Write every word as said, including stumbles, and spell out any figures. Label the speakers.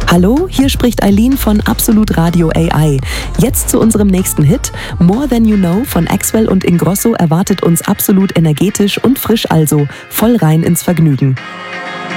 Speaker 1: Hallo, hier spricht Eileen von Absolut Radio A I. Jetzt zu unserem nächsten Hit. More Than You Know von Axwell und Ingrosso erwartet uns absolut energetisch und frisch, also voll rein ins Vergnügen.